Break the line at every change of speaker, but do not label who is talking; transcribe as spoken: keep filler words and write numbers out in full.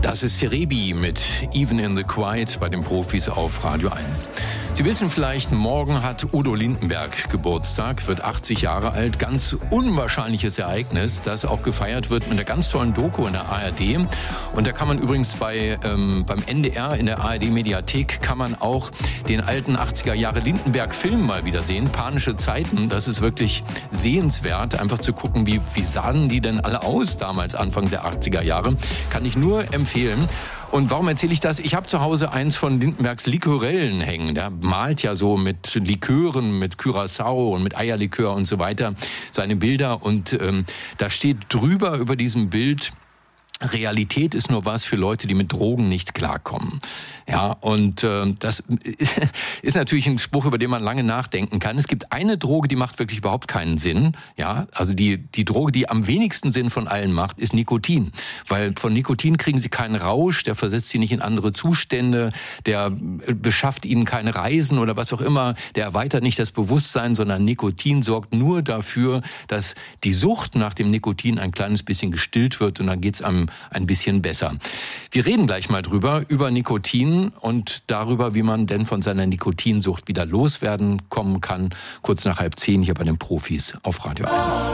Das ist Serebi mit Even in the Quiet bei den Profis auf Radio eins. Sie wissen vielleicht, morgen hat Udo Lindenberg Geburtstag, wird achtzig Jahre alt. Ganz unwahrscheinliches Ereignis, das auch gefeiert wird mit einer ganz tollen Doku in der A R D. Und da kann man übrigens bei ähm, beim N D R in der A R D-Mediathek kann man auch den alten achtziger Jahre Lindenberg-Film mal wieder sehen. Panische Zeiten, das ist wirklich sehenswert, einfach zu gucken, wie, wie sahen die denn alle aus damals, Anfang der achtziger Jahre. Kann ich nur empfehlen. Und warum erzähle ich das? Ich habe zu Hause eins von Lindenbergs Liquorellen hängen. Der malt ja so mit Likören, mit Curaçao und mit Eierlikör und so weiter seine Bilder. Und ähm, da steht drüber über diesem Bild: Realität ist nur was für Leute, die mit Drogen nicht klarkommen. Ja, und äh, das ist natürlich ein Spruch, über den man lange nachdenken kann. Es gibt eine Droge, die macht wirklich überhaupt keinen Sinn. Ja, also die die Droge, die am wenigsten Sinn von allen macht, ist Nikotin. Weil von Nikotin kriegen sie keinen Rausch, der versetzt sie nicht in andere Zustände, der beschafft ihnen keine Reisen oder was auch immer, der erweitert nicht das Bewusstsein, sondern Nikotin sorgt nur dafür, dass die Sucht nach dem Nikotin ein kleines bisschen gestillt wird und dann geht's einem ein bisschen besser. Wir reden gleich mal drüber, über Nikotin und darüber, wie man denn von seiner Nikotinsucht wieder loswerden kommen kann. Kurz nach halb zehn hier bei den Profis auf Radio eins.